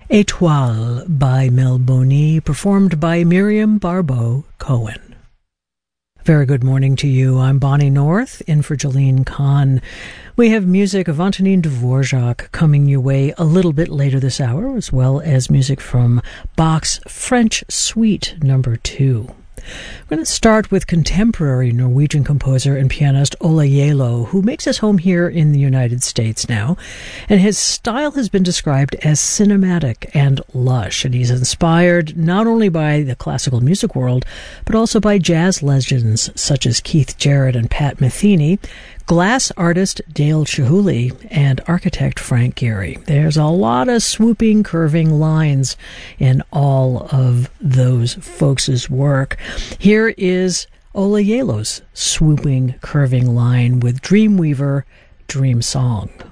Étoile by Mel Boney, performed by Miriam Barbeau Cohen. Very good morning to you. I'm Bonnie North, in for Jolene Kahn. We have music of Antonin Dvorak coming your way a little bit later this hour, as well as music from Bach's French Suite No. 2. We're going to start with contemporary Norwegian composer and pianist Ola Gjeilo, who makes his home here in the United States now. And his style has been described as cinematic and lush. And he's inspired not only by the classical music world, but also by jazz legends such as Keith Jarrett and Pat Metheny, glass artist Dale Chihuly, and architect Frank Gehry. There's a lot of swooping, curving lines in all of those folks' work. Here is Ola Gjeilo's swooping, curving line with Dreamweaver, Dream Song.